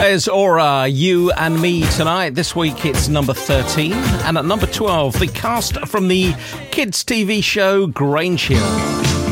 There's Aura, You and Me tonight. This week it's number 13. And at number 12, the cast from the kids' TV show Grange Hill.